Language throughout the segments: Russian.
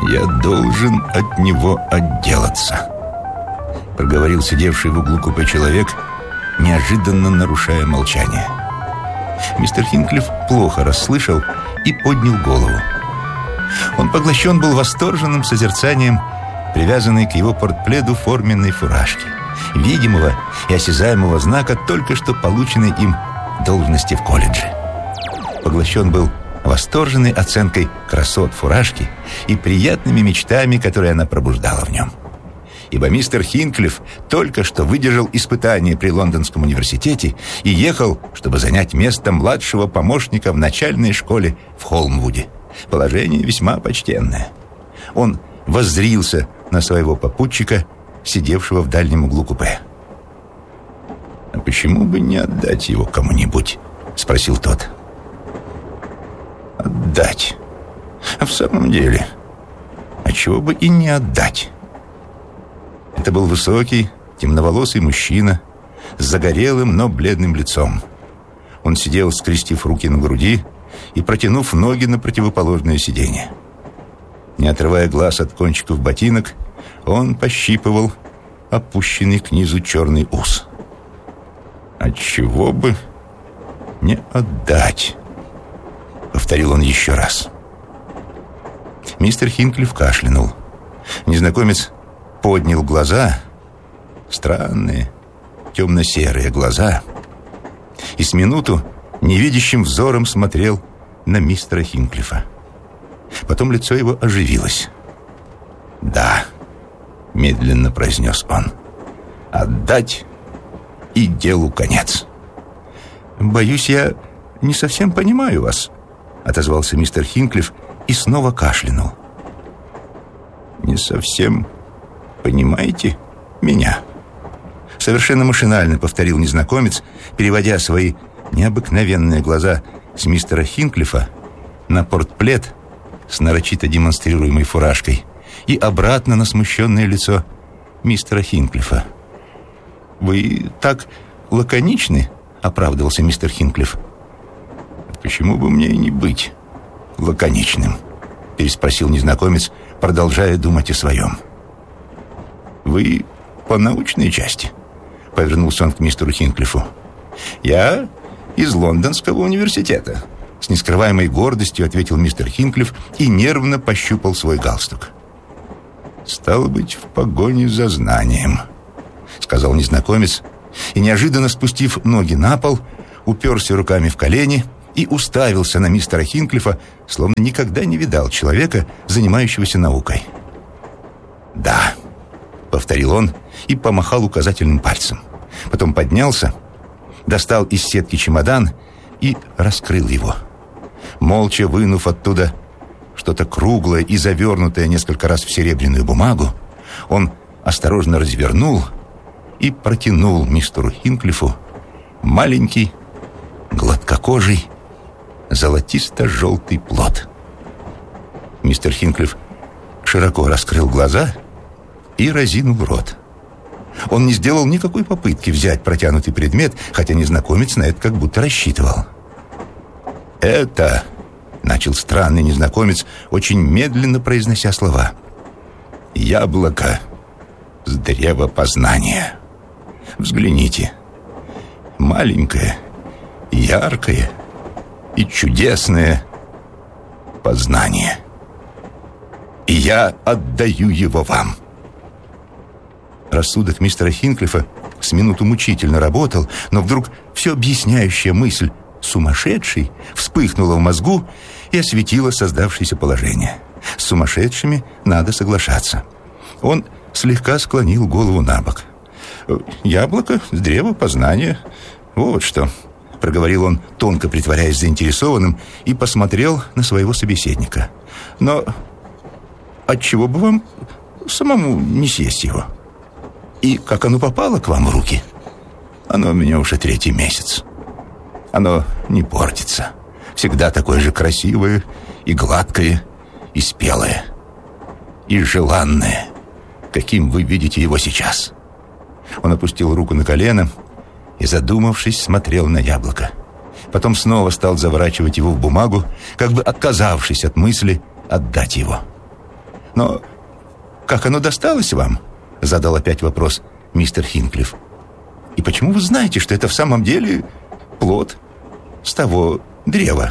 «Я должен от него отделаться», — проговорил сидевший в углу купе человек, неожиданно нарушая молчание. Мистер Хинклиф плохо расслышал и поднял голову. Он поглощен был восторженным созерцанием привязанной к его портпледу форменной фуражки, видимого и осязаемого знака только что полученной им должности в колледже. Поглощен был восторженной оценкой красот фуражки и приятными мечтами, которые она пробуждала в нем. Ибо мистер Хинклиф только что выдержал испытание при Лондонском университете и ехал, чтобы занять место младшего помощника в начальной школе в Холмвуде. Положение весьма почтенное. Он воззрился на своего попутчика, сидевшего в дальнем углу купе. «А почему бы не отдать его кому-нибудь?» — спросил тот. «Отдать? А в самом деле, а чего бы и не отдать?» Это был высокий, темноволосый мужчина с загорелым, но бледным лицом. Он сидел, скрестив руки на груди и протянув ноги на противоположное сиденье. Не отрывая глаз от кончиков ботинок, он пощипывал опущенный к низу черный ус. «Отчего бы не отдать?» — повторил он еще раз. Мистер Хинклиф кашлянул. Незнакомец поднял глаза, странные, темно-серые глаза, и с минуту невидящим взором смотрел на мистера Хинклифа. Потом лицо его оживилось. «Да», — медленно произнес он, — «отдать и делу конец». «Боюсь, я не совсем понимаю вас», — отозвался мистер Хинклиф и снова кашлянул. «Не совсем понимаете меня?» Совершенно машинально повторил незнакомец, переводя свои необыкновенные глаза с мистера Хинклифа на портплед с нарочито демонстрируемой фуражкой и обратно на смущенное лицо мистера Хинклифа. «Вы так лаконичны?» — оправдывался мистер Хинклиф. «Почему бы мне и не быть лаконичным?» — переспросил незнакомец, продолжая думать о своем. «Вы по научной части?» — повернулся он к мистеру Хинклифу. «Я из Лондонского университета», — с нескрываемой гордостью ответил мистер Хинклиф и нервно пощупал свой галстук. «Стало быть, в погоне за знанием», — сказал незнакомец, и, неожиданно спустив ноги на пол, уперся руками в колени и уставился на мистера Хинклифа, словно никогда не видал человека, занимающегося наукой. «Да», — повторил он и помахал указательным пальцем. Потом поднялся, достал из сетки чемодан и раскрыл его. Молча вынув оттуда что-то круглое и завернутое несколько раз в серебряную бумагу, он осторожно развернул и протянул мистеру Хинклифу маленький, гладкокожий, золотисто-желтый плод. Мистер Хинклиф широко раскрыл глаза и разинул рот. Он не сделал никакой попытки взять протянутый предмет, хотя незнакомец на это как будто рассчитывал. «Это...» — начал странный незнакомец, очень медленно произнося слова. «Яблоко с древа познания. Взгляните. Маленькое, яркое и чудесное познание. И я отдаю его вам». Рассудок мистера Хинклифа с минуту мучительно работал, но вдруг все объясняющая мысль «сумасшедший» вспыхнула в мозгу и осветила создавшееся положение. С сумасшедшими надо соглашаться. Он слегка склонил голову на бок. «Яблоко с древа познания. Вот что», — проговорил он, тонко притворяясь заинтересованным, и посмотрел на своего собеседника. «Но отчего бы вам самому не съесть его? И как оно попало к вам в руки? Оно у меня уже 3-й месяц. Оно не портится. Всегда такое же красивое и гладкое, и спелое, и желанное, каким вы видите его сейчас». Он опустил руку на колено и, задумавшись, смотрел на яблоко. Потом снова стал заворачивать его в бумагу, как бы отказавшись от мысли отдать его. Но как оно досталось вам? Задал опять вопрос мистер Хинклиф. И почему вы знаете, что это в самом деле плод с того древа?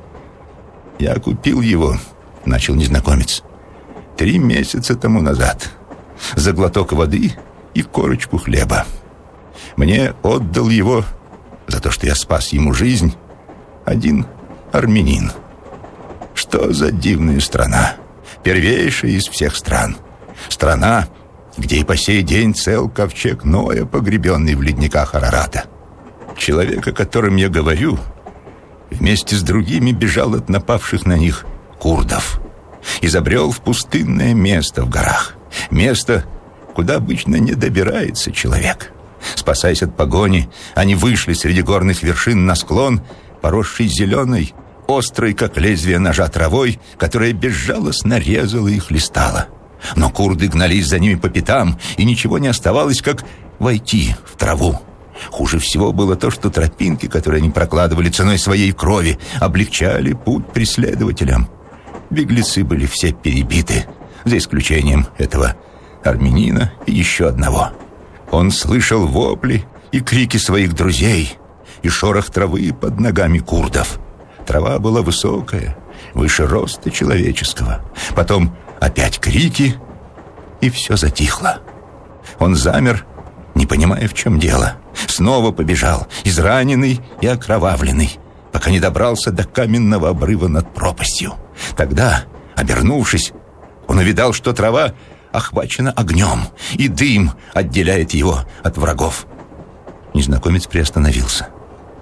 Я купил его, начал незнакомец, 3 месяца тому назад, за глоток воды и корочку хлеба. Мне отдал его за то, что я спас ему жизнь, один армянин. Что за дивная страна, первейшая из всех стран. Страна, где и по сей день цел ковчег Ноя, погребенный в ледниках Арарата. Человек, о котором я говорю, вместе с другими бежал от напавших на них курдов. Изобрел в пустынное место в горах. Место, куда обычно не добирается человек. Спасаясь от погони, они вышли среди горных вершин на склон, поросший зеленой, острой, как лезвие ножа, травой, которая безжалостно резала и хлестала. Но курды гнались за ними по пятам, и ничего не оставалось, как войти в траву. Хуже всего было то, что тропинки, которые они прокладывали ценой своей крови, облегчали путь преследователям. Беглецы были все перебиты, за исключением этого армянина и еще одного. Он слышал вопли и крики своих друзей и шорох травы под ногами курдов. Трава была высокая, выше роста человеческого. Потом опять крики, и все затихло. Он замер, не понимая, в чем дело. Снова побежал, израненный и окровавленный, пока не добрался до каменного обрыва над пропастью. Тогда, обернувшись, он увидал, что трава охвачена огнем, и дым отделяет его от врагов. Незнакомец приостановился.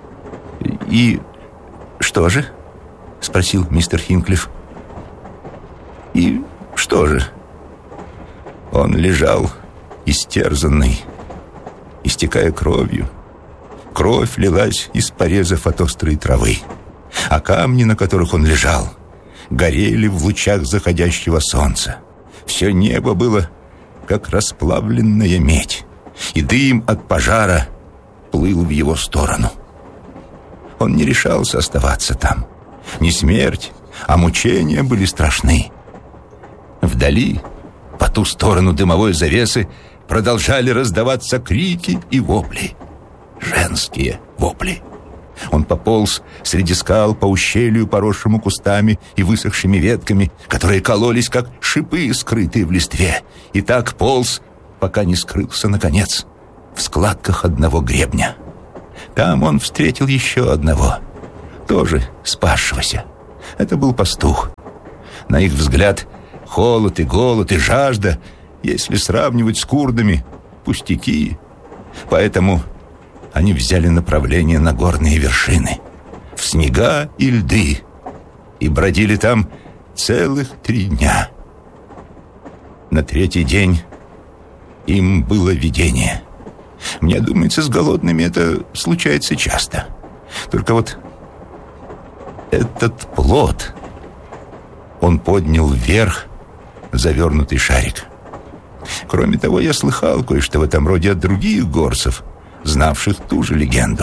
«И что же?» — спросил мистер Хинклиф. «И что же?» Он лежал истерзанный, истекая кровью. Кровь лилась из порезов от острой травы, а камни, на которых он лежал, горели в лучах заходящего солнца. Все небо было, как расплавленная медь, и дым от пожара плыл в его сторону. Он не решался оставаться там. Не смерть, а мучения были страшны. Вдали, по ту сторону дымовой завесы, продолжали раздаваться крики и вопли. Женские вопли. Он пополз среди скал по ущелью, поросшему кустами и высохшими ветками, которые кололись, как шипы, скрытые в листве, и так полз, пока не скрылся, наконец, в складках одного гребня. Там он встретил еще одного, тоже спасшегося. Это был пастух. На их взгляд, холод и голод и жажда, если сравнивать с курдами, пустяки. Поэтому они взяли направление на горные вершины, в снега и льды, и бродили там целых 3 дня. На 3-й день им было видение. Мне думается, с голодными это случается часто. Только вот этот плод, он поднял вверх завернутый шарик. Кроме того, я слыхал кое-что в этом роде от других горцев, знавших ту же легенду.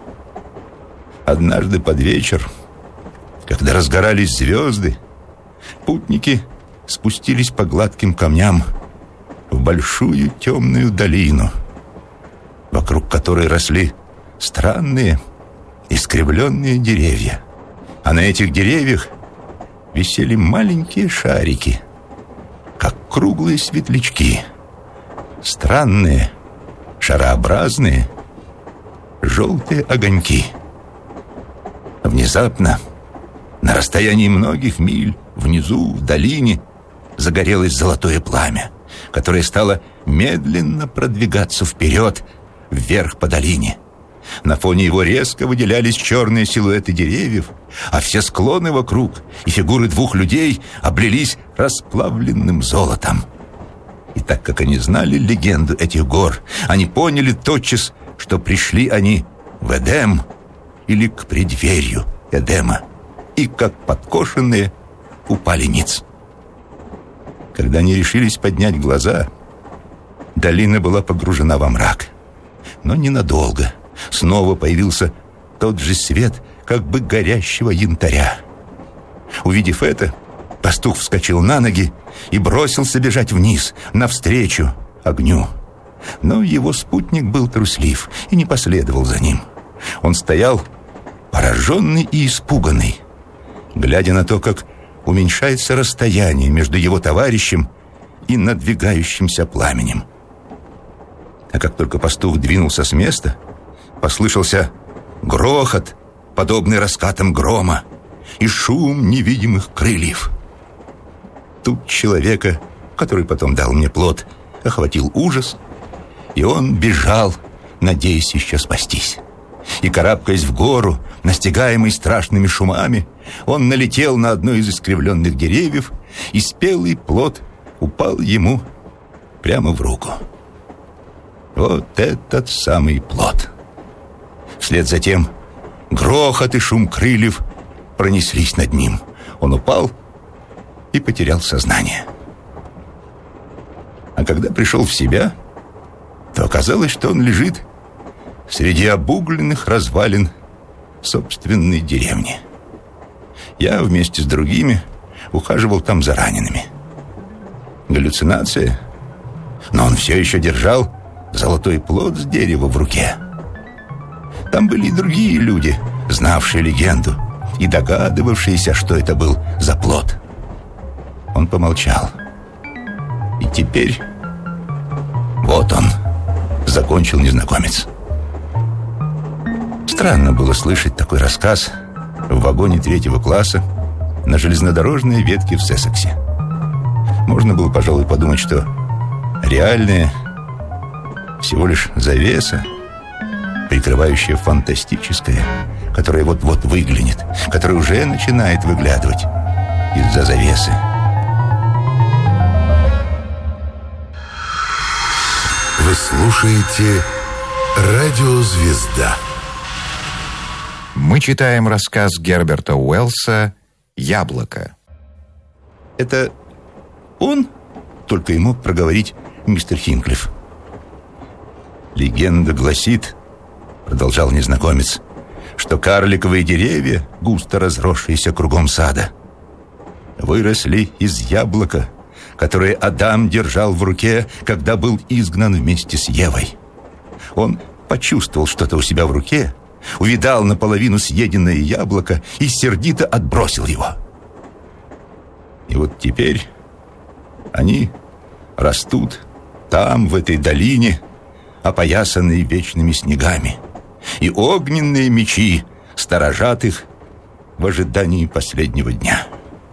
Однажды под вечер, когда разгорались звезды, путники спустились по гладким камням в большую темную долину, вокруг которой росли странные искривленные деревья. А на этих деревьях висели маленькие шарики, как круглые светлячки. Странные, шарообразные, желтые огоньки. Внезапно, на расстоянии многих миль, внизу, в долине, загорелось золотое пламя, которое стало медленно продвигаться вперед, вверх по долине. На фоне его резко выделялись черные силуэты деревьев, а все склоны вокруг и фигуры 2 людей облились расплавленным золотом. И так как они знали легенду этих гор, они поняли тотчас, что пришли они в Эдем или к преддверию Эдема, и, как подкошенные, упали ниц. Когда они решились поднять глаза, долина была погружена во мрак. Но ненадолго. Снова появился тот же свет, как бы горящего янтаря. Увидев это, пастух вскочил на ноги и бросился бежать вниз, навстречу огню. Но его спутник был труслив и не последовал за ним. Он стоял пораженный и испуганный, глядя на то, как уменьшается расстояние между его товарищем и надвигающимся пламенем. А как только пастух двинулся с места, послышался грохот, подобный раскатам грома, и шум невидимых крыльев. Тут человека, который потом дал мне плод, охватил ужас, и он бежал, надеясь еще спастись. И, карабкаясь в гору, настигаемый страшными шумами, он налетел на одно из искривленных деревьев, и спелый плод упал ему прямо в руку. Вот этот самый плод. Вслед за тем грохот и шум крыльев пронеслись над ним. Он упал и потерял сознание. А когда пришел в себя, то оказалось, что он лежит среди обугленных развалин собственной деревни. Я вместе с другими ухаживал там за ранеными. Галлюцинация? Но он все еще держал золотой плод с дерева в руке. Там были и другие люди, знавшие легенду и догадывавшиеся, что это был за плод. Он помолчал. И теперь вот он, закончил незнакомец. Странно было слышать такой рассказ в вагоне 3-го класса на железнодорожной ветке в Сессексе. Можно было, пожалуй, подумать, что реальное всего лишь завеса, прикрывающая фантастическое, которое вот-вот выглянет, которое уже начинает выглядывать из-за завесы. Вы слушаете «Радиозвезда». Мы читаем рассказ Герберта Уэллса «Яблоко». Это он только и мог проговорить мистер Хинклиф. «Легенда гласит, — продолжал незнакомец, — что карликовые деревья, густо разросшиеся кругом сада, выросли из яблока, которое Адам держал в руке, когда был изгнан вместе с Евой. Он почувствовал что-то у себя в руке, увидал наполовину съеденное яблоко и сердито отбросил его. И вот теперь они растут там, в этой долине, опоясанные вечными снегами, и огненные мечи сторожат их в ожидании последнего дня.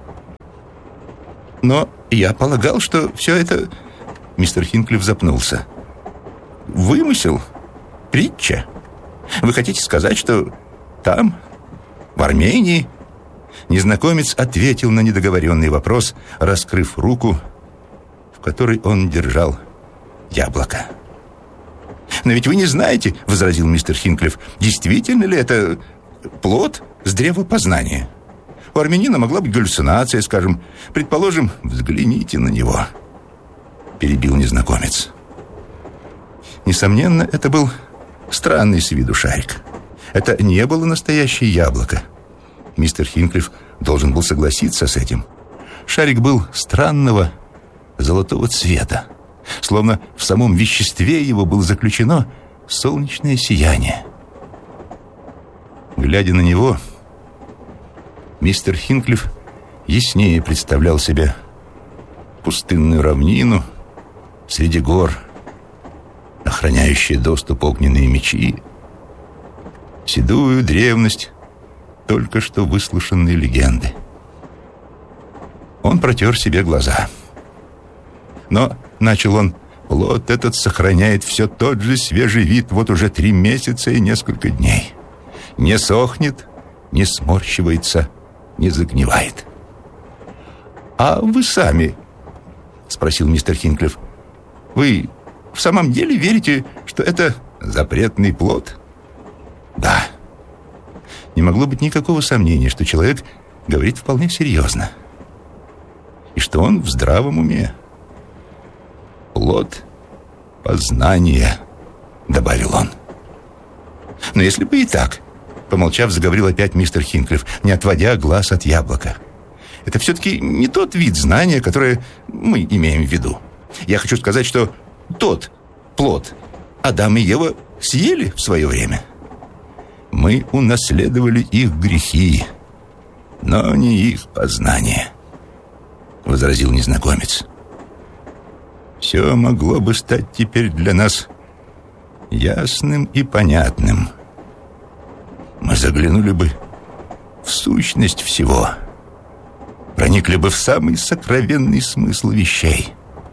Но я полагал, что все это...» Мистер Хинклиф запнулся. «Вымысел? Притча? Вы хотите сказать, что там, в Армении...» Незнакомец ответил на недоговоренный вопрос, раскрыв руку, в которой он держал яблоко. «Но ведь вы не знаете, — возразил мистер Хинклиф, — действительно ли это плод с древа познания. У армянина могла быть галлюцинация, скажем. Предположим, взгляните на него», — перебил незнакомец. Несомненно, это был странный с виду шарик. Это не было настоящее яблоко. Мистер Хинклиф должен был согласиться с этим. Шарик был странного золотого цвета, словно в самом веществе его было заключено солнечное сияние. Глядя на него, мистер Хинклиф яснее представлял себе пустынную равнину среди гор, охраняющие доступ огненные мечи, седую древность только что выслушанной легенды. Он протер себе глаза. Но, начал он, плод этот сохраняет все тот же свежий вид вот уже 3 месяца и несколько дней. Не сохнет, не сморщивается, не загнивает. «А вы сами, — спросил мистер Хинклиф, — вы в самом деле верите, что это запретный плод?» «Да». Не могло быть никакого сомнения, что человек говорит вполне серьезно, и что он в здравом уме. «Плод познания», — добавил он. «Но если бы и так, — помолчав, заговорил опять мистер Хинклиф, не отводя глаз от яблока, — это все-таки не тот вид знания, которое мы имеем в виду. Я хочу сказать, что тот плод Адам и Ева съели в свое время. Мы унаследовали их грехи, но не их познание, возразил незнакомец. Все могло бы стать теперь для нас ясным и понятным. Мы заглянули бы в сущность всего, проникли бы в самый сокровенный смысл вещей.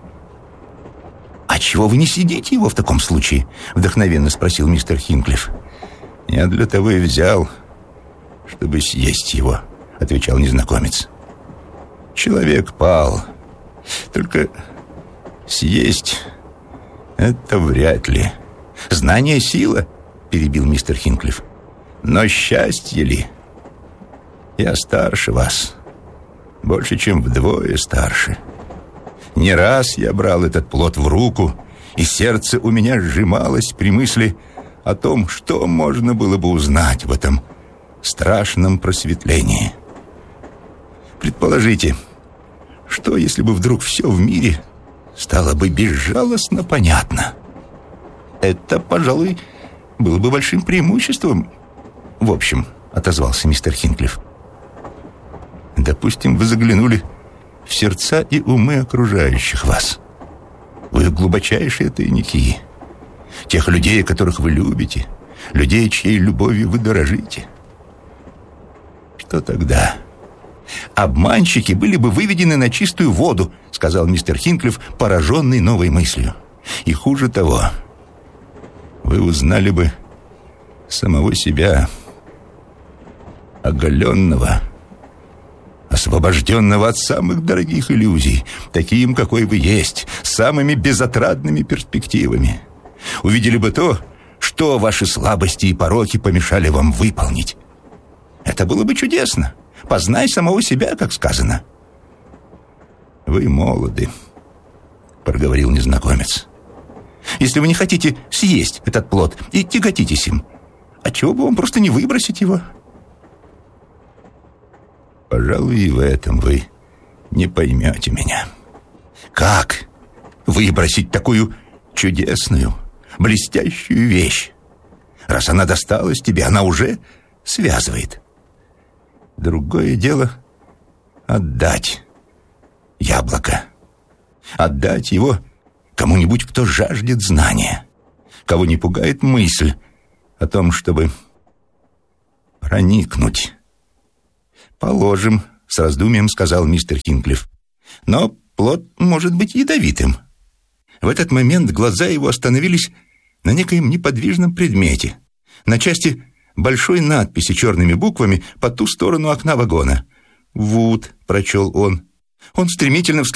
«А чего вы не съедите его в таком случае?» — вдохновенно спросил мистер Хинклиф. «Я для того и взял, чтобы съесть его», — отвечал незнакомец. «Человек пал, только съесть — это вряд ли. Знание — сила», — перебил мистер Хинклиф. «Но счастье ли? Я старше вас, больше, чем вдвое старше. Не раз я брал этот плод в руку, и сердце у меня сжималось при мысли о том, что можно было бы узнать в этом страшном просветлении. Предположите, что если бы вдруг все в мире стало бы безжалостно понятно? Это, пожалуй, было бы большим преимуществом. В общем, отозвался мистер Хинклиф. Допустим, вы заглянули в сердца и умы окружающих вас. Вы глубочайшие тайники. Тех людей, которых вы любите, людей, чьей любовью вы дорожите. Что тогда? Обманщики были бы выведены на чистую воду, сказал мистер Хинклиф, пораженный новой мыслью. И хуже того, вы узнали бы самого себя, оголенного, освобожденного от самых дорогих иллюзий, таким, какой вы есть, с самыми безотрадными перспективами. Увидели бы то, что ваши слабости и пороки помешали вам выполнить. Это было бы чудесно. Познай самого себя, как сказано. «Вы молоды», — проговорил незнакомец. «Если вы не хотите съесть этот плод и тяготитесь им, отчего бы вам просто не выбросить его?» «Пожалуй, и в этом вы не поймете меня. Как выбросить такую чудесную, блестящую вещь? Раз она досталась тебе, она уже связывает. Другое дело — отдать яблоко. Отдать его кому-нибудь, кто жаждет знания, кого не пугает мысль о том, чтобы проникнуть. «Положим», — с раздумием сказал мистер Хинклиф. «Но плод может быть ядовитым». В этот момент глаза его остановились на некоем неподвижном предмете, на части большой надписи черными буквами по ту сторону окна вагона. «Вуд», — прочел он. Он стремительно